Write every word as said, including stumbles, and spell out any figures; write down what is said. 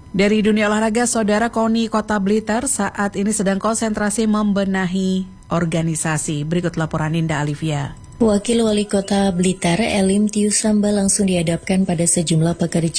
Dari dunia olahraga, Saudara KONI Kota Blitar saat ini sedang konsentrasi membenahi organisasi. Berikut laporan Ninda Alivia. Wakil Wali Kota Blitar, Elim Tiusamba langsung dihadapkan pada sejumlah pekerjaan